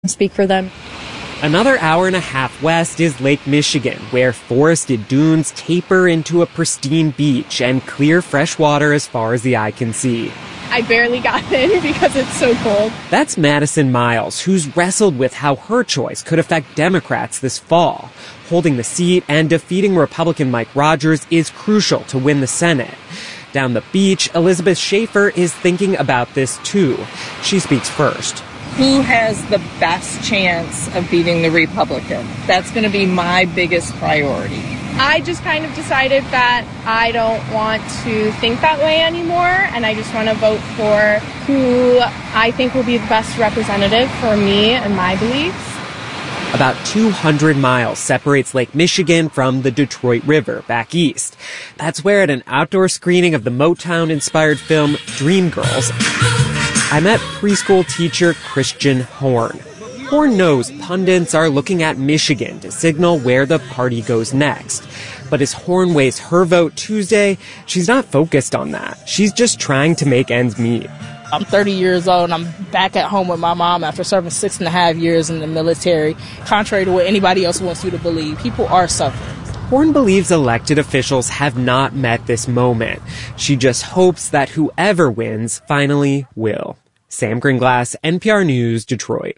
speak for them. Another hour and a half west is Lake Michigan, where forested dunes taper into a pristine beach and clear fresh water as far as the eye can see. I barely got in because it's so cold. That's Madison Miles, who's wrestled with how her choice could affect Democrats this fall. Holding the seat and defeating Republican Mike Rogers is crucial to win the Senate. Down the beach, Elizabeth Schaefer is thinking about this too. She speaks first. Who has the best chance of beating the Republican? That's going to be my biggest priority. I just kind of decided that I don't want to think that way anymore, and I just want to vote for who I think will be the best representative for me and my beliefs. About 200 miles separates Lake Michigan from the Detroit River back east. That's where, at an outdoor screening of the Motown-inspired film Dreamgirls, I met preschool teacher Christian Horn. Horn knows pundits are looking at Michigan to signal where the party goes next. But as Horn weighs her vote Tuesday, she's not focused on that. She's just trying to make ends meet. I'm 30 years old and I'm back at home with my mom after serving 6.5 years in the military. Contrary to what anybody else wants you to believe, people are suffering. Horn believes elected officials have not met this moment. She just hopes that whoever wins finally will. Sam Gringlass, NPR News, Detroit.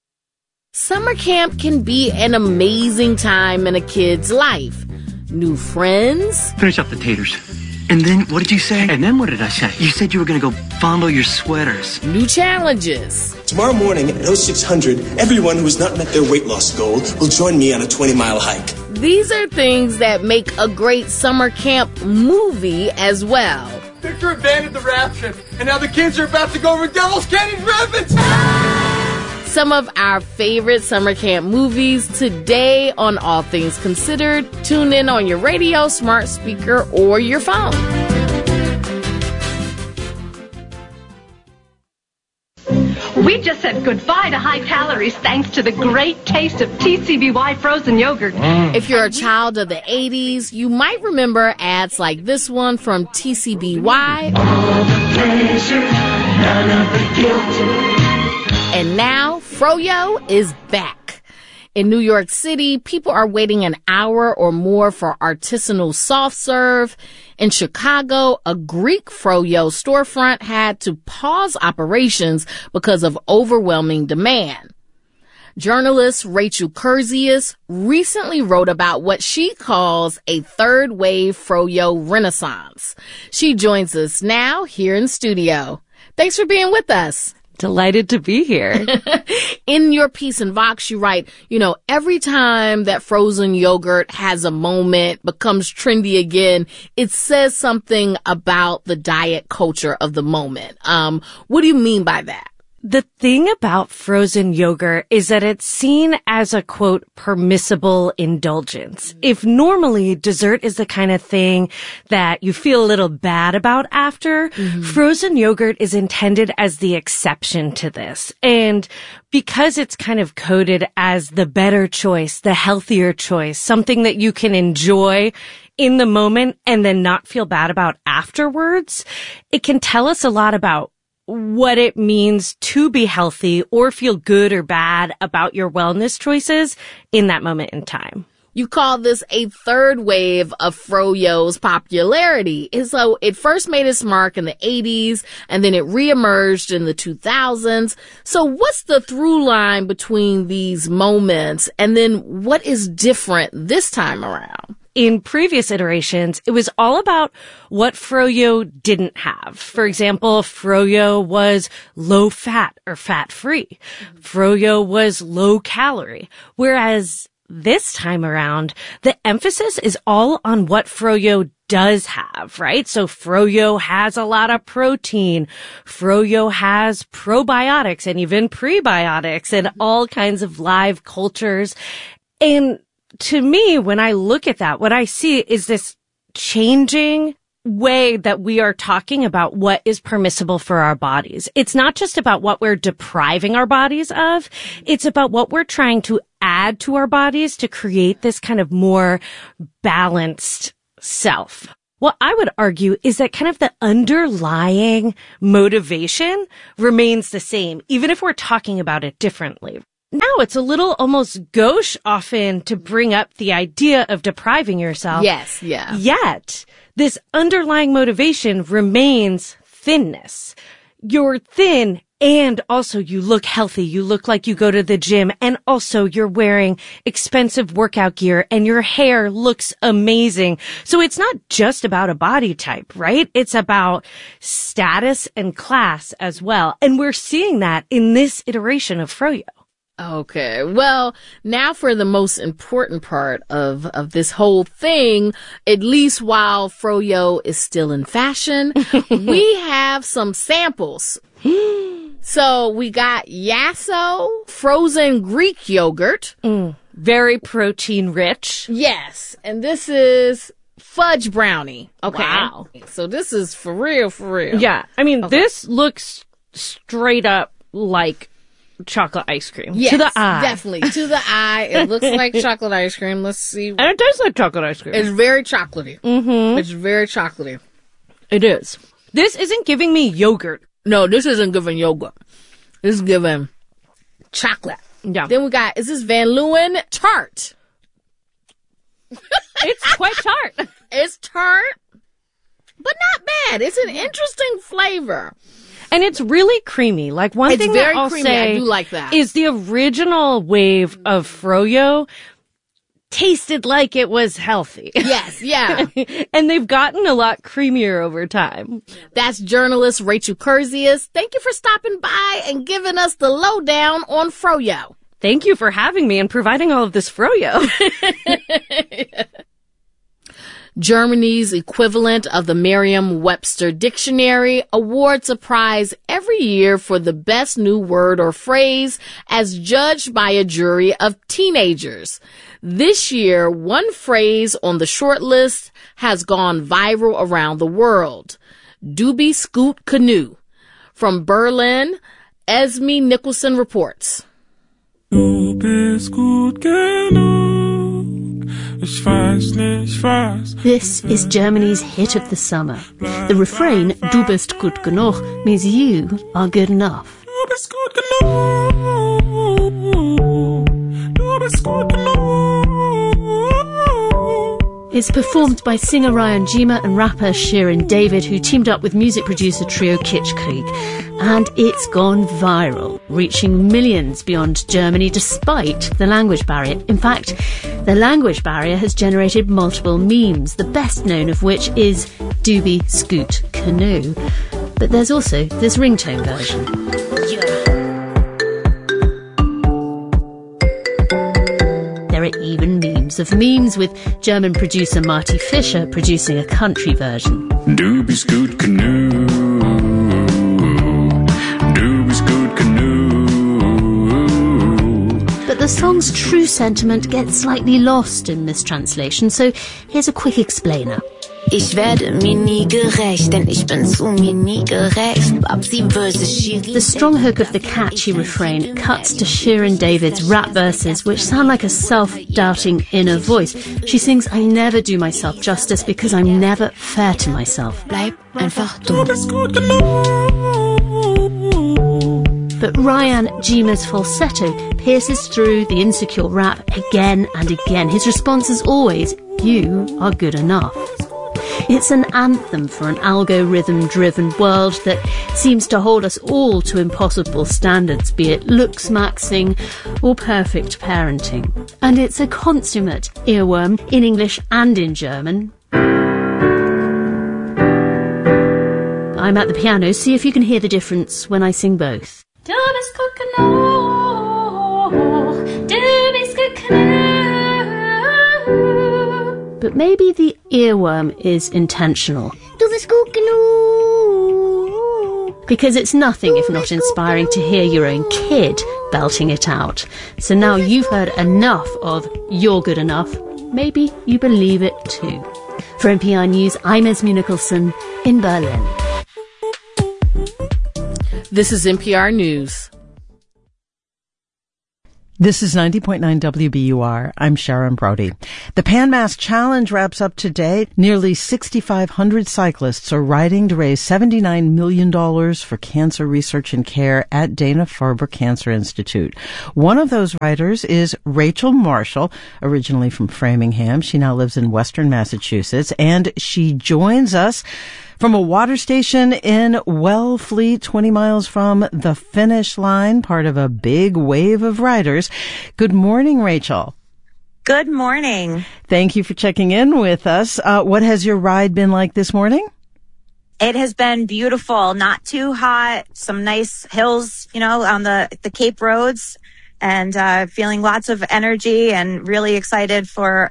Summer camp can be an amazing time in a kid's life. New friends. Finish up the taters. And then, what did you say? And then what did I say? You said you were going to go fondle your sweaters. New challenges. Tomorrow morning at 0600, everyone who has not met their weight loss goal will join me on a 20-mile hike. These are things that make a great summer camp movie as well. Victor abandoned the raft trip, and now the kids are about to go over Devil's Canyon Rapids! Some of our favorite summer camp movies today on All Things Considered. Tune in on your radio, smart speaker, or your phone. We just said goodbye to high calories thanks to the great taste of TCBY frozen yogurt. If you're a child of the 80s, you might remember ads like this one from TCBY. All the pleasure, none of the guilt. And now, Froyo is back. In New York City, people are waiting an hour or more for artisanal soft serve. In Chicago, a Greek Froyo storefront had to pause operations because of overwhelming demand. Journalist Rachel Kurzius recently wrote about what she calls a third wave Froyo renaissance. She joins us now here in studio. Thanks for being with us. Delighted to be here. In your piece in Vox, you write, every time that frozen yogurt has a moment, becomes trendy again, it says something about the diet culture of the moment. What do you mean by that? The thing about frozen yogurt is that it's seen as a, quote, permissible indulgence. If normally dessert is the kind of thing that you feel a little bad about after, frozen yogurt is intended as the exception to this. And because it's kind of coded as the better choice, the healthier choice, something that you can enjoy in the moment and then not feel bad about afterwards, it can tell us a lot about what it means to be healthy or feel good or bad about your wellness choices in that moment in time. You call this a third wave of Froyo's popularity. And so it first made its mark in the 80s, and then it reemerged in the 2000s. So what's the through line between these moments, and then what is different this time around? In previous iterations, it was all about what Froyo didn't have. For example, Froyo was low fat or fat free. Froyo was low calorie. Whereas this time around, the emphasis is all on what Froyo does have, right? So Froyo has a lot of protein. Froyo has probiotics and even prebiotics and all kinds of live cultures. And to me, when I look at that, what I see is this changing way that we are talking about what is permissible for our bodies. It's not just about what we're depriving our bodies of. It's about what we're trying to add to our bodies to create this kind of more balanced self. What I would argue is that kind of the underlying motivation remains the same, even if we're talking about it differently. now it's a little almost gauche often to bring up the idea of depriving yourself. Yes, yeah. Yet, this underlying motivation remains thinness. You're thin and also you look healthy. You look like you go to the gym, and also you're wearing expensive workout gear and your hair looks amazing. So it's not just about a body type, right? It's about status and class as well. And we're seeing that in this iteration of Froyo. Okay, well, now for the most important part of this whole thing, at least while Froyo is still in fashion, we have some samples. So we got Yasso frozen Greek yogurt. Very protein rich. Yes, and this is fudge brownie. Okay. Wow. So this is for real, for real. Yeah, I mean, this looks straight up like chocolate ice cream. Yes, to the eye. Definitely. To the eye. It looks like chocolate ice cream. Let's see. And it tastes like chocolate ice cream. It's very chocolatey. Mm-hmm. It's very chocolatey. It is. This isn't giving me yogurt. No, this isn't giving yogurt. This is giving chocolate. Yeah. Then we got, is this Van Leeuwen tart? It's quite tart. It's tart, but not bad. It's an interesting flavor. And it's really creamy. Like one thing that I'll say I do like that. is the original wave of Froyo tasted like it was healthy. Yes, yeah. And they've gotten a lot creamier over time. That's journalist Rachel Kurzius. Thank you for stopping by and giving us the lowdown on Froyo. Thank you for having me and providing all of this Froyo. Germany's equivalent of the Merriam-Webster Dictionary awards a prize every year for the best new word or phrase as judged by a jury of teenagers. This year, one phrase on the short list has gone viral around the world. Doobie Scoot Canoe. From Berlin, Esme Nicholson reports. Doobie Scoot Canoe. This is Germany's hit of the summer. The refrain, Du bist gut genug, means you are good enough. Du bist gut genug. Du bist gut genug. It's performed by singer Ryan Jima and rapper Shirin David, who teamed up with music producer trio Kitschkrieg. And it's gone viral, reaching millions beyond Germany despite the language barrier. In fact, the language barrier has generated multiple memes, the best known of which is Doobie Scoot Canoe. But there's also this ringtone version. There are even memes of memes with German producer Marty Fischer producing a country version. Doobie Scoot Canoe. Doobie Scoot Canoe. But the song's true sentiment gets slightly lost in this translation, so here's a quick explainer. Ich werde mir nie gerecht, denn ich bin zu mir nie gerecht. Babsi versus Shirin. The strong hook of the catchy refrain cuts to Shirin David's rap verses, which sound like a self-doubting inner voice. She sings, I never do myself justice because I'm never fair to myself. Bleib einfach du. But Ryan Jima's falsetto pierces through the insecure rap again and again. His response is always, you are good enough. It's an anthem for an algorithm-driven world that seems to hold us all to impossible standards, be it looks maxing or perfect parenting. And it's a consummate earworm in English and in German. I'm at the piano, see if you can hear the difference when I sing both. Du bist gut genug, du bist gut genug. But maybe the earworm is intentional. Du bist gut genug. Because it's nothing if not inspiring to hear your own kid belting it out. So now you've heard enough of You're Good Enough, maybe you believe it too. For NPR News, I'm Esme Nicholson in Berlin. This is NPR News. This is 90.9 WBUR. I'm Sharon Brody. The Pan Mass Challenge wraps up today. Nearly 6,500 cyclists are riding to raise $79 million for cancer research and care at Dana-Farber Cancer Institute. One of those riders is Rachel Marshall, originally from Framingham. She now lives in Western Massachusetts, and she joins us from a water station in Wellfleet, 20 miles from the finish line, part of a big wave of riders. Good morning, Rachel. Good morning. Thank you for checking in with us. What has your ride been like this morning? It has been beautiful, not too hot, some nice hills, on the Cape roads, and feeling lots of energy and really excited for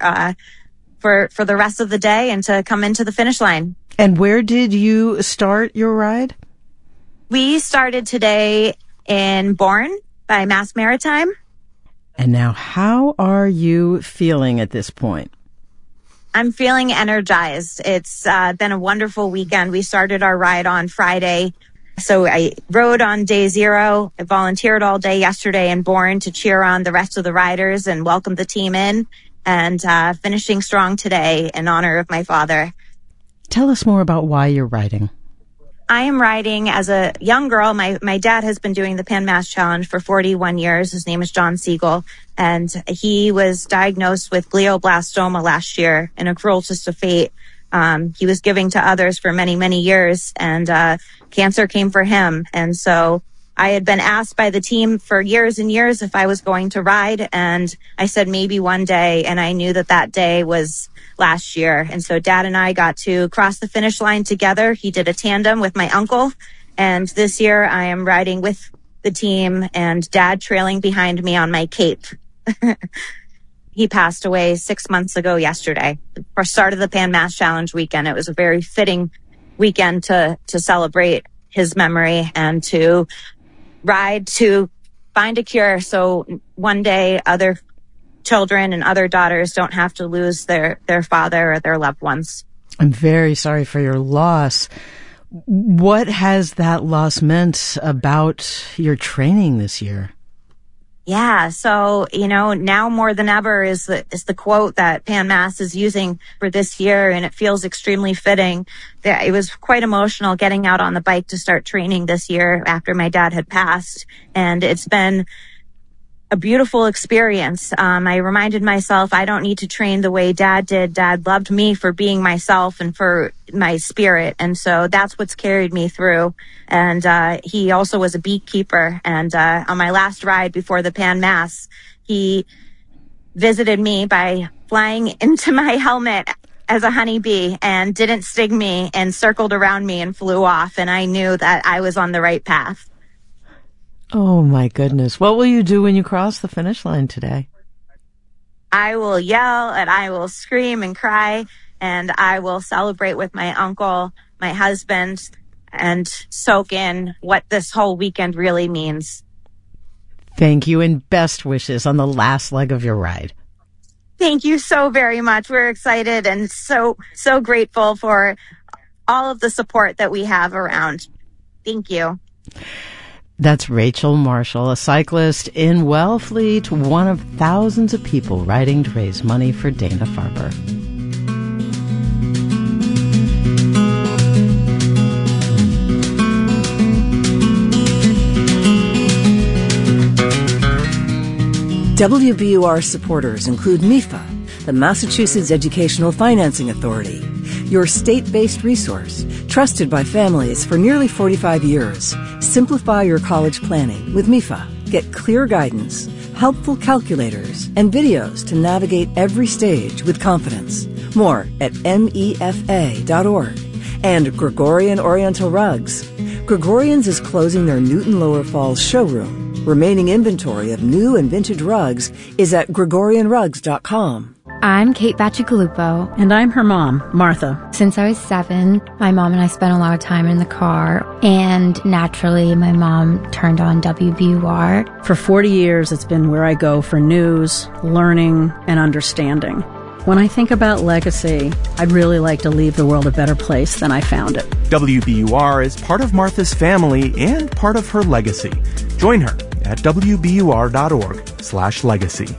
the rest of the day and to come into the finish line. And where did you start your ride? We started today in Bourne by Mass Maritime. And now, how are you feeling at this point? I'm feeling energized. It's been a wonderful weekend. We started our ride on Friday. So I rode on day 0. I volunteered all day yesterday in Bourne to cheer on the rest of the riders and welcome the team in, and finishing strong today in honor of my father. Tell us more about why you're riding. I am riding as a young girl. My dad has been doing the Pan Mass Challenge for 41 years. His name is John Siegel, and he was diagnosed with glioblastoma last year in a cruel twist of fate. He was giving to others for many, many years, and cancer came for him. And so I had been asked by the team for years and years if I was going to ride, and I said maybe one day, and I knew that day was last year. And so Dad and I got to cross the finish line together. He did a tandem with my uncle, and this year I am riding with the team and Dad trailing behind me on my cape. He passed away 6 months ago yesterday, for start of the Pan Mass Challenge weekend. It was a very fitting weekend to celebrate his memory and to ride to find a cure, so one day other children and other daughters don't have to lose their father or their loved ones. I'm very sorry for your loss. What has that loss meant about your training this year? Yeah, so, now more than ever is the quote that Pan Mass is using for this year, and it feels extremely fitting. It was quite emotional getting out on the bike to start training this year after my dad had passed, and it's been a beautiful experience. I reminded myself I don't need to train the way Dad did. Dad loved me for being myself and for my spirit. And so that's what's carried me through. And he also was a beekeeper. And on my last ride before the Pan Mass, he visited me by flying into my helmet as a honeybee and didn't sting me and circled around me and flew off. And I knew that I was on the right path. Oh, my goodness. What will you do when you cross the finish line today? I will yell and I will scream and cry, and I will celebrate with my uncle, my husband, and soak in what this whole weekend really means. Thank you, and best wishes on the last leg of your ride. Thank you so very much. We're excited and so grateful for all of the support that we have around. Thank you. That's Rachel Marshall, a cyclist in Wellfleet, one of thousands of people riding to raise money for Dana-Farber. WBUR supporters include MIFA, the Massachusetts Educational Financing Authority, your state-based resource, trusted by families for nearly 45 years. Simplify your college planning with MIFA. Get clear guidance, helpful calculators, and videos to navigate every stage with confidence. More at mefa.org. And Gregorian Oriental Rugs. Gregorian's is closing their Newton Lower Falls showroom. Remaining inventory of new and vintage rugs is at GregorianRugs.com. I'm Kate Bacigalupo. And I'm her mom, Martha. Since I was 7, my mom and I spent a lot of time in the car. And naturally, my mom turned on WBUR. For 40 years, it's been where I go for news, learning, and understanding. When I think about legacy, I'd really like to leave the world a better place than I found it. WBUR is part of Martha's family and part of her legacy. Join her at wbur.org/legacy.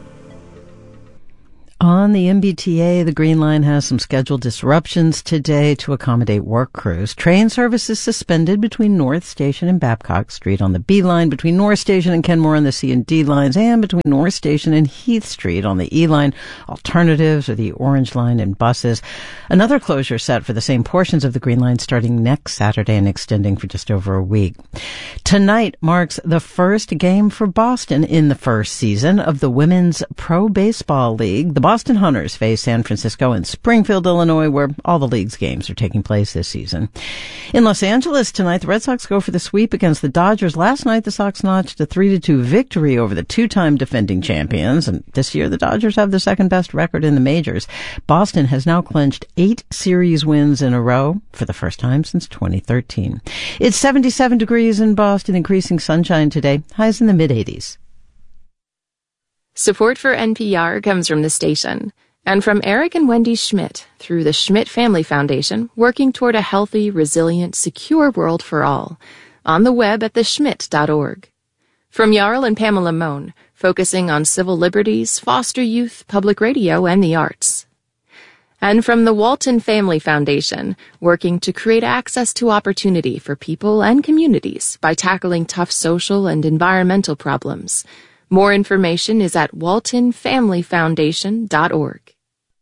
On the MBTA, the Green Line has some scheduled disruptions today to accommodate work crews. Train service is suspended between North Station and Babcock Street on the B line, between North Station and Kenmore on the C and D lines, and between North Station and Heath Street on the E line. Alternatives are the Orange Line and buses. Another closure set for the same portions of the Green Line starting next Saturday and extending for just over a week. Tonight marks the first game for Boston in the first season of the Women's Pro Baseball League. The Boston Hunters face San Francisco in Springfield, Illinois, where all the league's games are taking place this season. In Los Angeles tonight, the Red Sox go for the sweep against the Dodgers. Last night, the Sox notched a 3-2 victory over the two-time defending champions, and this year the Dodgers have the second-best record in the majors. Boston has now clinched 8 series wins in a row for the first time since 2013. It's 77 degrees in Boston, increasing sunshine today, highs in the mid-80s. Support for NPR comes from the station and from Eric and Wendy Schmidt through the Schmidt Family Foundation, working toward a healthy, resilient, secure world for all. On the web at theschmidt.org. From Jarl and Pamela Mohn, focusing on civil liberties, foster youth, public radio, and the arts. And from the Walton Family Foundation, working to create access to opportunity for people and communities by tackling tough social and environmental problems. More information is at waltonfamilyfoundation.org.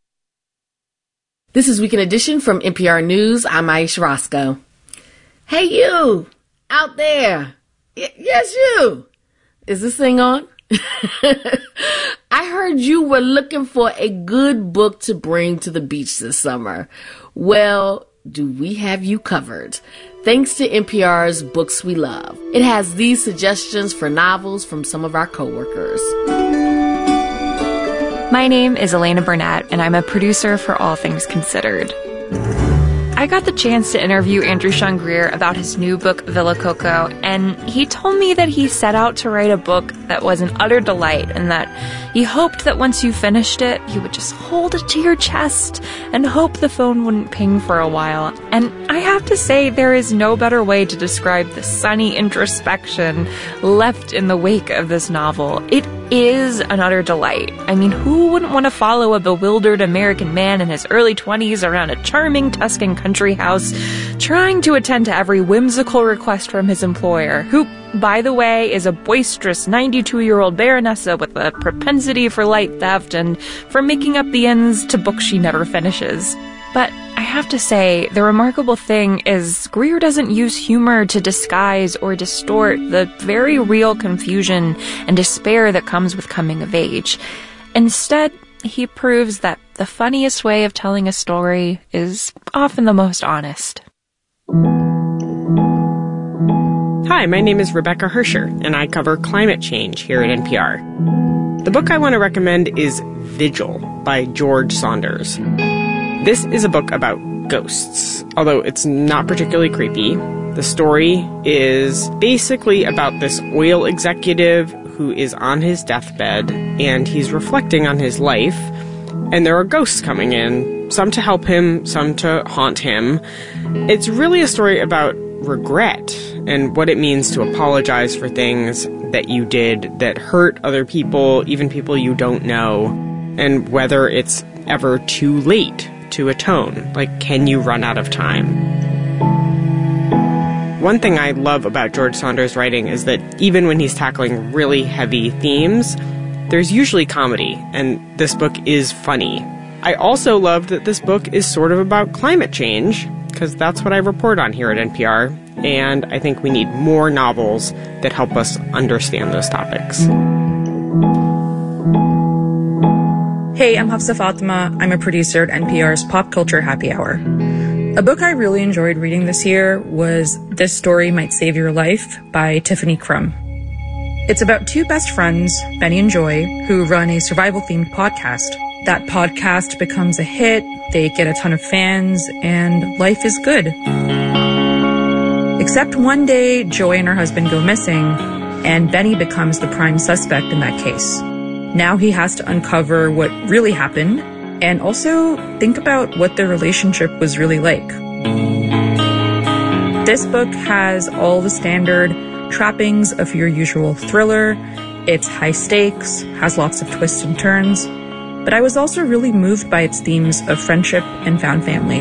This is Weekend Edition from NPR News. I'm Aisha Roscoe. Hey, you out there. Yes, you. Is this thing on? I heard you were looking for a good book to bring to the beach this summer. Well, do we have you covered? Thanks to NPR's Books We Love. It has these suggestions for novels from some of our coworkers. My name is Elena Burnett, and I'm a producer for All Things Considered. I got the chance to interview Andrew Sean Greer about his new book, Villa Coco, and he told me that he set out to write a book that was an utter delight and that he hoped that once you finished it, you would just hold it to your chest and hope the phone wouldn't ping for a while. And I have to say, there is no better way to describe the sunny introspection left in the wake of this novel. It is an utter delight. I mean, who wouldn't want to follow a bewildered American man in his early 20s around a charming Tuscan country house, trying to attend to every whimsical request from his employer, who, by the way, is a boisterous 92-year-old baronessa with a propensity for light theft and for making up the ends to books she never finishes. But I have to say, the remarkable thing is Greer doesn't use humor to disguise or distort the very real confusion and despair that comes with coming of age. Instead, he proves that the funniest way of telling a story is often the most honest. Hi, my name is Rebecca Hersher, and I cover climate change here at NPR. The book I want to recommend is Vigil by George Saunders. This is a book about ghosts, although it's not particularly creepy. The story is basically about this oil executive who is on his deathbed, and he's reflecting on his life, and there are ghosts coming in, some to help him, some to haunt him. It's really a story about regret and what it means to apologize for things that you did that hurt other people, even people you don't know, and whether it's ever too late to atone. Like, can you run out of time? One thing I love about George Saunders' writing is that even when he's tackling really heavy themes, there's usually comedy, and this book is funny. I also love that this book is sort of about climate change, because that's what I report on here at NPR, and I think we need more novels that help us understand those topics. Hey, I'm Hafsa Fatima. I'm a producer at NPR's Pop Culture Happy Hour. A book I really enjoyed reading this year was This Story Might Save Your Life by Tiffany Crum. It's about two best friends, Benny and Joy, who run a survival-themed podcast. That podcast becomes a hit, they get a ton of fans, and life is good. Except one day, Joy and her husband go missing, and Benny becomes the prime suspect in that case. Now he has to uncover what really happened and also think about what their relationship was really like. This book has all the standard trappings of your usual thriller. It's high stakes, has lots of twists and turns, but I was also really moved by its themes of friendship and found family.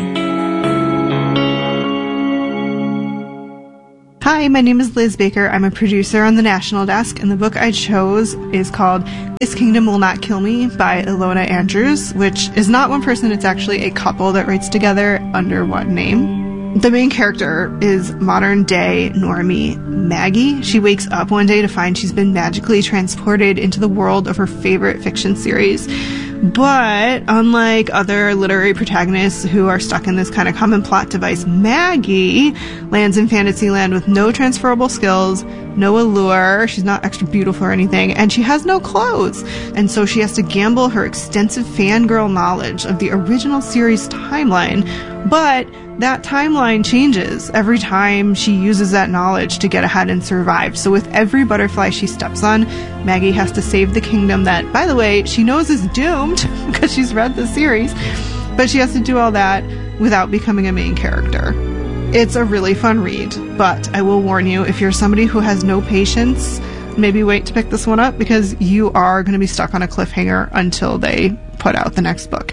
Hi, my name is Liz Baker. I'm a producer on the National Desk, and the book I chose is called This Kingdom Will Not Kill Me by Ilona Andrews, which is not one person, it's actually a couple that writes together under one name. The main character is modern-day normie Maggie. She wakes up one day to find she's been magically transported into the world of her favorite fiction series. But unlike other literary protagonists who are stuck in this kind of common plot device, Maggie lands in Fantasyland with no transferable skills, no allure, she's not extra beautiful or anything, and she has no clothes. And so she has to gamble her extensive fangirl knowledge of the original series timeline, but that timeline changes every time she uses that knowledge to get ahead and survive. So with every butterfly she steps on, Maggie has to save the kingdom that, by the way, she knows is doomed because she's read the series, but she has to do all that without becoming a main character. It's a really fun read, but I will warn you, if you're somebody who has no patience, maybe wait to pick this one up because you are going to be stuck on a cliffhanger until they put out the next book.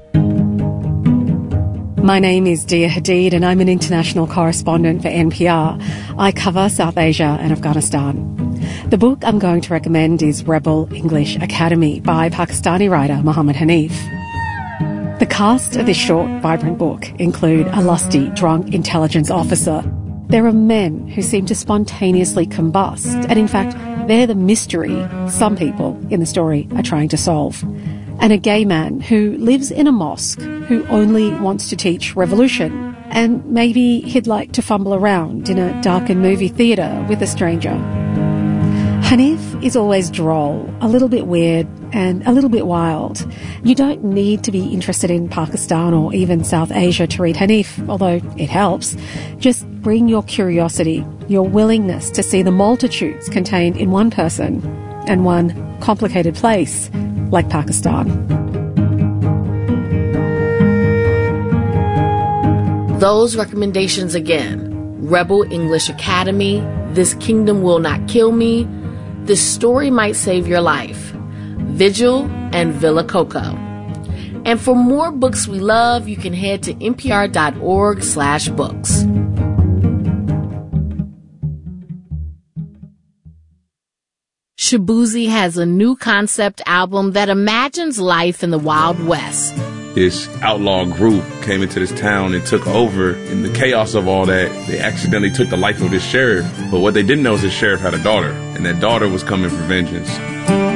My name is Dia Hadid and I'm an international correspondent for NPR. I cover South Asia and Afghanistan. The book I'm going to recommend is Rebel English Academy by Pakistani writer Muhammad Hanif. The cast of this short, vibrant book include a lusty, drunk intelligence officer. There are men who seem to spontaneously combust, and in fact, they're the mystery some people in the story are trying to solve. And a gay man who lives in a mosque who only wants to teach revolution, and maybe he'd like to fumble around in a darkened movie theatre with a stranger. Hanif is always droll, a little bit weird, and a little bit wild. You don't need to be interested in Pakistan or even South Asia to read Hanif, although it helps. Just bring your curiosity, your willingness to see the multitudes contained in one person and one complicated place like Pakistan. Those recommendations again: Rebel English Academy, This Kingdom Will Not Kill Me, This Story Might Save Your Life, Vigil, and Villa Coco. And for more books we love, you can head to npr.org/books. Shaboozey has a new concept album that imagines life in the Wild West. This outlaw group came into this town and took over. In the chaos of all that, they accidentally took the life of this sheriff. But what they didn't know is this sheriff had a daughter, and that daughter was coming for vengeance.